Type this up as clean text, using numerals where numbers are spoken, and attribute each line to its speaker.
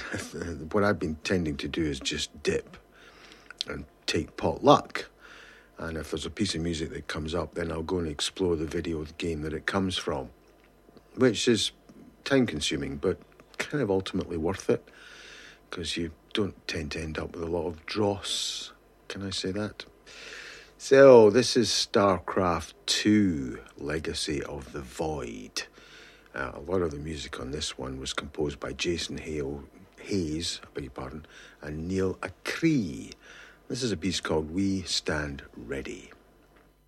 Speaker 1: what I've been tending to do is just dip and take pot luck. And if there's a piece of music that comes up, then I'll go and explore the video of the game that it comes from, which is time-consuming, but kind of ultimately worth it, because you don't tend to end up with a lot of dross. Can I say that? So, this is StarCraft 2, Legacy of the Void. A lot of the music on this one was composed by Jason Hayes, and Neil Acree. This is a piece called We Stand Ready.